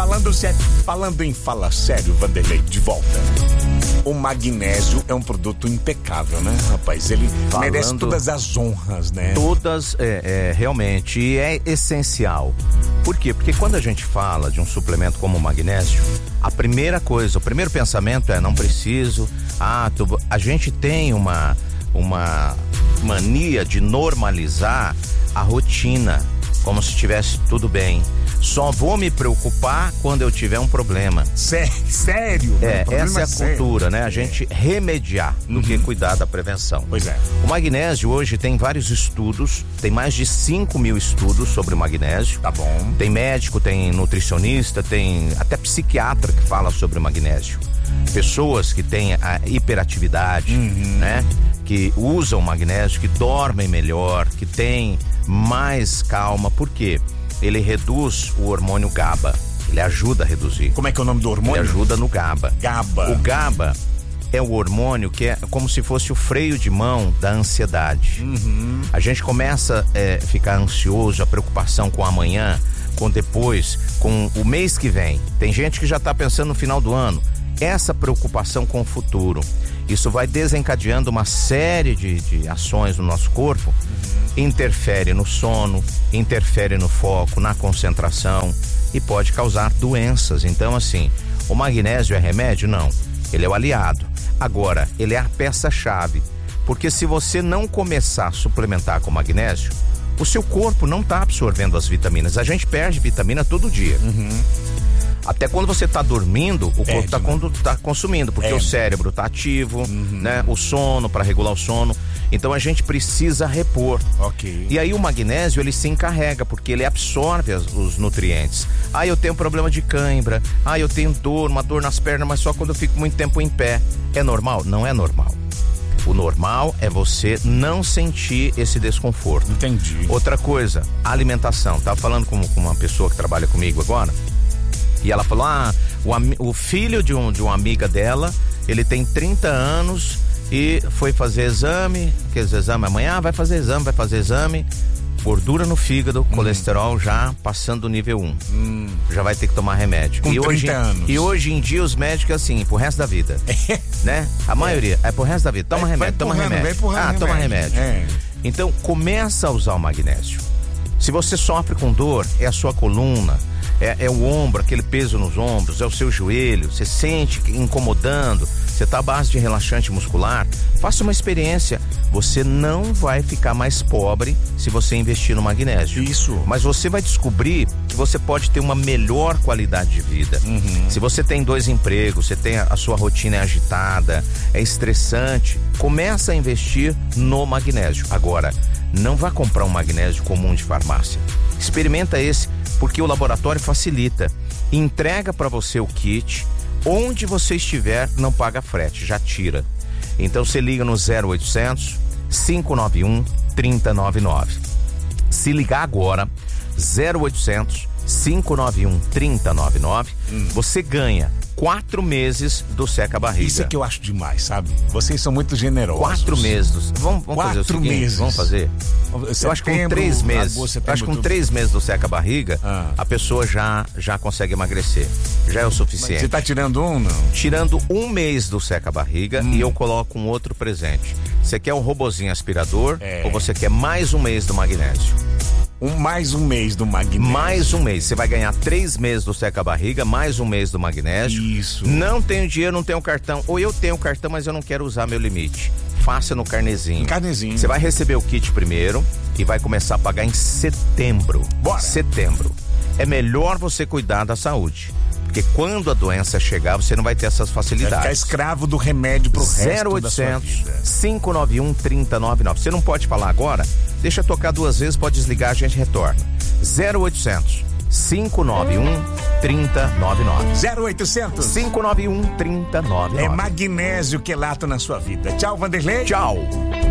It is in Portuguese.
Falando em fala sério, Vanderlei, de volta. O magnésio é um produto impecável, né, rapaz? Ele merece todas as honras, né? Todas, realmente, e é essencial. Por quê? Porque quando a gente fala de um suplemento como o magnésio, a primeira coisa, o primeiro pensamento é: não preciso. A gente tem uma mania de normalizar a rotina, como se tivesse tudo bem. Só vou me preocupar quando eu tiver um problema. Sério? Essa é a cultura, né? A gente remediar do que cuidar da prevenção. Pois é. O magnésio hoje tem vários estudos, tem mais de 5.000 estudos sobre o magnésio. Tá bom. Tem médico, tem nutricionista, tem até psiquiatra que fala sobre o magnésio. Pessoas que têm a hiperatividade, né? Que usam o magnésio, que dormem melhor, que têm mais calma. Por quê? Ele reduz o hormônio GABA. Ele ajuda a reduzir. Como é que é o nome do hormônio? Ele ajuda no GABA. GABA. O GABA é o hormônio que é como se fosse o freio de mão da ansiedade. A gente começa a ficar ansioso, a preocupação com amanhã, com depois, com o mês que vem. Tem gente que já está pensando no final do ano. Essa preocupação com o futuro, isso vai desencadeando uma série de ações no nosso corpo. Interfere no sono, interfere no foco, na concentração e pode causar doenças. Então, assim, o magnésio é remédio? Não, ele é o aliado. Agora, ele é a peça-chave, porque se você não começar a suplementar com magnésio, o seu corpo não está absorvendo as vitaminas. A gente perde vitamina todo dia. Até quando você está dormindo, o corpo está consumindo, porque o cérebro está ativo, né? O sono, para regular o sono. Então a gente precisa repor. Ok. E aí o magnésio, ele se encarrega, porque ele absorve os nutrientes. Eu tenho problema de cãibra. Eu tenho uma dor nas pernas, mas só quando eu fico muito tempo em pé. É normal? Não é normal. O normal é você não sentir esse desconforto. Entendi. Outra coisa, alimentação. Tava falando com uma pessoa que trabalha comigo agora. E ela falou: o filho de uma amiga dela, ele tem 30 anos e foi fazer exame. Aqueles exames amanhã, vai fazer exame. Gordura no fígado, colesterol já passando do nível 1. Já vai ter que tomar remédio. Com 30 anos. E hoje em dia os médicos, assim, pro resto da vida. Né? A maioria é pro resto da vida. Toma remédio, toma remédio. Toma remédio. Então, começa a usar o magnésio. Se você sofre com dor, é a sua coluna, é o ombro, aquele peso nos ombros, é o seu joelho, você sente incomodando, você está à base de relaxante muscular, faça uma experiência. Você não vai ficar mais pobre se você investir no magnésio. Isso. Mas você vai descobrir que você pode ter uma melhor qualidade de vida. Se você tem 2 empregos, você tem a sua rotina agitada, é estressante, começa a investir no magnésio. Agora, não vá comprar um magnésio comum de farmácia. Experimenta esse, porque o laboratório facilita. Entrega para você o kit, onde você estiver, não paga frete, já tira. Então você liga no 0800 591 3099. Se ligar agora, 0800 591 3099, você ganha 4 meses do Seca Barriga. Isso é que eu acho demais, sabe? Vocês são muito generosos. 4 meses. Vamos fazer o seguinte, meses. Vamos fazer. Eu acho que com 3 meses. Eu acho que com 3 meses do Seca Barriga, a pessoa já consegue emagrecer. Já é o suficiente. Mas você tá tirando um, não? Tirando 1 mês do Seca Barriga e eu coloco um outro presente. Você quer um robozinho aspirador ou você quer mais 1 mês do magnésio? Mais um mês do magnésio. Mais 1 mês. Você vai ganhar 3 meses do Seca Barriga, mais 1 mês do magnésio. Isso. Não tenho dinheiro, não tenho cartão. Ou eu tenho cartão, mas eu não quero usar meu limite. Faça no carnezinho. Carnezinho. Você vai receber o kit primeiro e vai começar a pagar em setembro. Bora. Setembro. É melhor você cuidar da saúde. Porque quando a doença chegar, você não vai ter essas facilidades. Vai ficar escravo do remédio pro resto da sua vida. 591 3099. Você não pode falar agora? Deixa tocar 2 vezes, pode desligar, a gente retorna. 0800 591 3099. 0800 591 3099. É magnésio quelato na sua vida. Tchau, Vanderlei. Tchau.